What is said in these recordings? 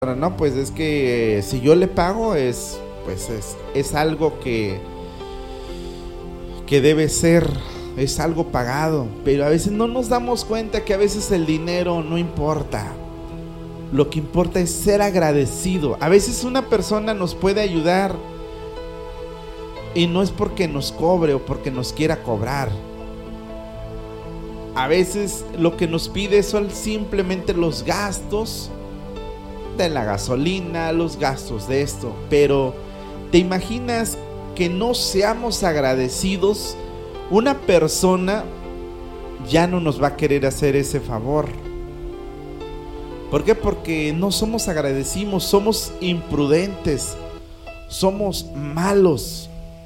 no, pues es que si yo le pago es algo que debe ser, es algo pagado, pero a veces no nos damos cuenta que a veces el dinero no importa. Lo que importa es ser agradecido. A veces una persona nos puede ayudar y no es porque nos cobre o porque nos quiera cobrar. A veces lo que nos pide son simplemente los gastos de la gasolina, los gastos de esto. Pero ¿te imaginas que no seamos agradecidos? Una persona ya no nos va a querer hacer ese favor. ¿Por qué? Porque no somos agradecidos, somos imprudentes, somos malos.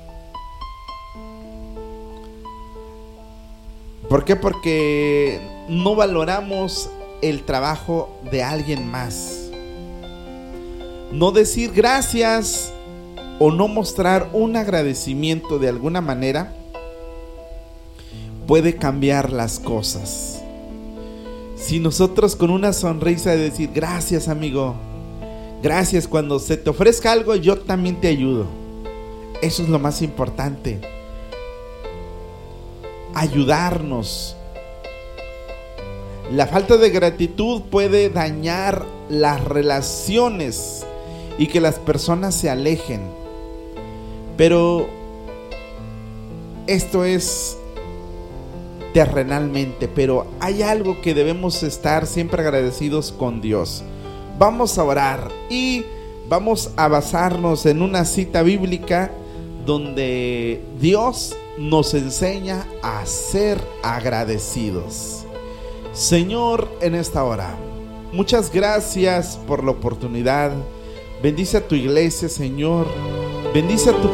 ¿Por qué? Porque no valoramos el trabajo de alguien más. No decir gracias o no mostrar un agradecimiento de alguna manera puede cambiar las cosas. Si nosotros con una sonrisa de decir gracias, amigo, gracias, cuando se te ofrezca algo yo también te ayudo. Eso es lo más importante. Ayudarnos. La falta de gratitud puede dañar las relaciones y que las personas se alejen. Pero esto es terrenalmente, pero hay algo que debemos estar siempre agradecidos con Dios. Vamos a orar y vamos a basarnos en una cita bíblica donde Dios nos enseña a ser agradecidos. Señor, en esta hora, muchas gracias por la oportunidad. Bendice a tu iglesia, Señor. Bendice a tu